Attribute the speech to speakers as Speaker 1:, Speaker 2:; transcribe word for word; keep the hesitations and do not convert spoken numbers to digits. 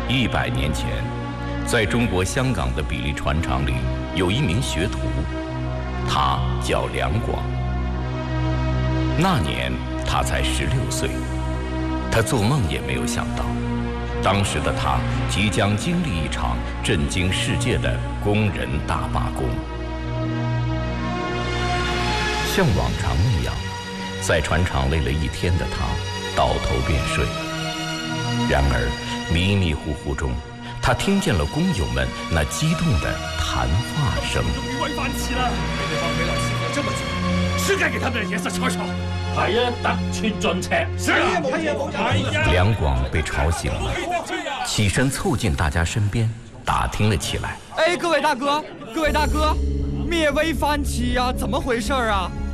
Speaker 1: 一百年前，在中国香港的比利船厂里，有一名学徒，他叫梁广。那年他才十六岁，他做梦也没有想到，当时的他即将经历一场震惊世界的工人大罢工。像往常那样，在船厂累了一天的他，倒头便睡。然而，迷迷糊糊中，他听见了工友们那激动的谈话声。
Speaker 2: 终于威翻起了！被对方回来伺候这么久，是该给他们的颜色瞧瞧。係啊，得寸進尺。是啊，哎呀！
Speaker 1: 梁廣被吵醒了，起身凑近大家身邊，打聽了起來。
Speaker 3: 哎，各位大哥，各位大哥，灭威翻起呀、啊，怎么回事啊？